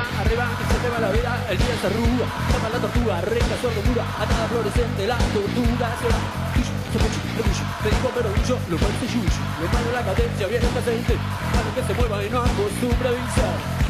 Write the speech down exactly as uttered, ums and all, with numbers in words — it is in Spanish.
arriba, que se te va la vida, el día se arruga, toma la tortuga, reina su armadura, a nada fluorescente la tortuga se va. Me dijo pero yo, lo malo es yuyo, lo malo la cadencia, viene el presente, a lo que se mueva y no acostumbra a avisar.